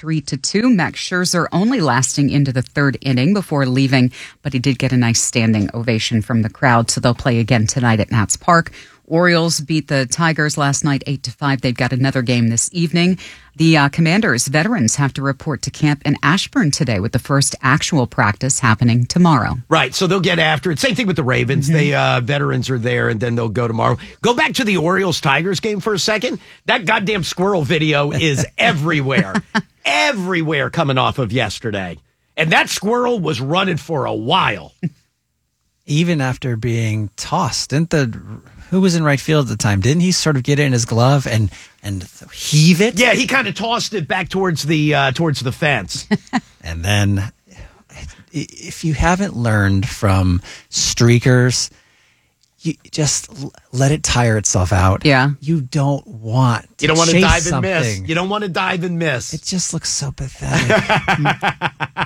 3-2. Max Scherzer only lasting into the third inning before leaving, but he did get a nice standing ovation from the crowd, so they'll play again tonight at Nats Park. Orioles beat the Tigers last night 8-5. They've got another game this evening. The Commanders veterans have to report to camp in Ashburn today with the first actual practice happening tomorrow. Right, so they'll get after it. Same thing with the Ravens. They veterans are there, and then they'll go tomorrow. Go back to the Orioles-Tigers game for a second. That goddamn squirrel video is everywhere. Everywhere coming off of yesterday. And that squirrel was running for a while. Even after being tossed, who was in right field at the time? Didn't he sort of get it in his glove and heave it? Yeah, he kind of tossed it back towards the fence. And then, if you haven't learned from streakers, you just let it tire itself out. Yeah, you don't want to dive something. and miss. You don't want to dive and miss. It just looks so pathetic.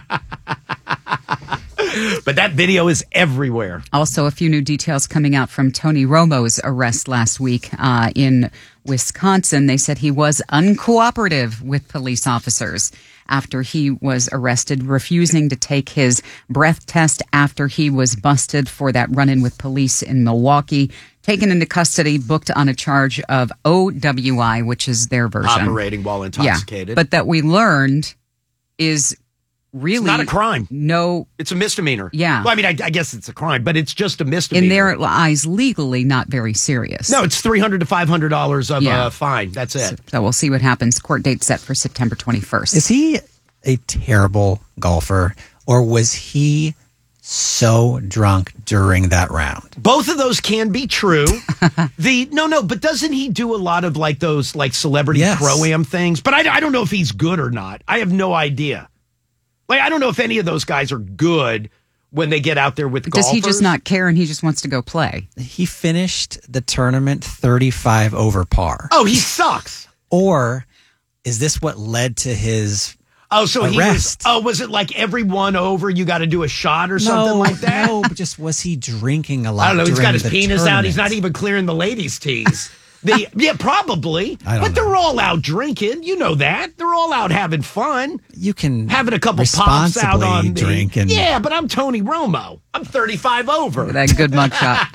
But that video is everywhere. Also, a few new details coming out from Tony Romo's arrest last week in Wisconsin. They said he was uncooperative with police officers after he was arrested, refusing to take his breath test after he was busted for that run-in with police in Milwaukee. Taken into custody, booked on a charge of OWI, which is their version. Operating while intoxicated. Yeah, but that we learned is really it's not a crime. No, it's a misdemeanor. Yeah. Well, I mean, I guess it's a crime, but it's just a misdemeanor. In their eyes, legally not very serious. No, it's $300 to $500 of fine. That's it. So we'll see what happens. Court date set for September 21st. Is he a terrible golfer, or was he so drunk during that round? Both of those can be true. But doesn't he do a lot of those celebrity pro-am things? But I don't know if he's good or not. I have no idea. I don't know if any of those guys are good when they get out there with golfers. Does he just not care and he just wants to go play? He finished the tournament 35 over par. Oh, he sucks. Or is this what led to his arrest? Was it like every one over you got to do a shot or something like that? No, but just was he drinking a lot? I don't know. He's got his penis tournament? out. He's not even clearing the ladies' tees. Yeah, probably. But they're all out drinking. You know that. They're all out having fun. You can having a couple pops out on drinking. Yeah, but I'm Tony Romo. I'm 35 over. That good mugshot.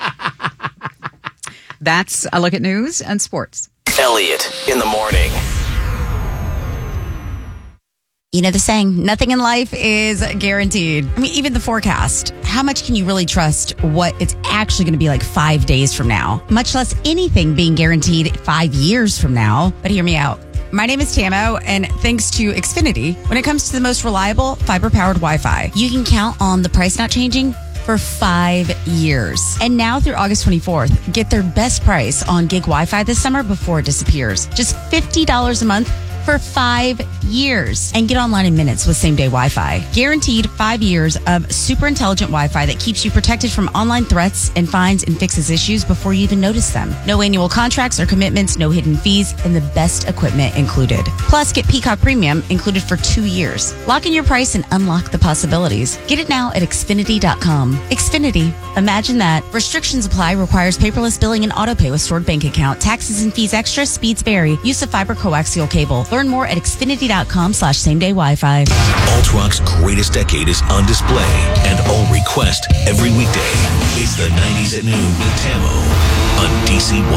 That's a look at news and sports. Elliot in the morning. You know the saying, nothing in life is guaranteed. I mean, even the forecast. How much can you really trust what it's actually going to be like 5 days from now? Much less anything being guaranteed 5 years from now. But hear me out. My name is Tamo, and thanks to Xfinity, when it comes to the most reliable fiber-powered Wi-Fi, you can count on the price not changing for 5 years. And now through August 24th, get their best price on gig Wi-Fi this summer before it disappears. Just $50 a month for 5 years. And get online in minutes with same-day Wi-Fi. Guaranteed 5 years of super intelligent Wi-Fi that keeps you protected from online threats and finds and fixes issues before you even notice them. No annual contracts or commitments, no hidden fees, and the best equipment included. Plus, get Peacock Premium included for 2 years. Lock in your price and unlock the possibilities. Get it now at Xfinity.com. Xfinity. Imagine that. Restrictions apply. Requires paperless billing and autopay with stored bank account. Taxes and fees extra. Speeds vary. Use of fiber coaxial cable. Learn more at Xfinity.com/same-day Wi-Fi. Alt Rock's greatest decade is on display and all request every weekday. It's the 90s at noon with Tamo on DC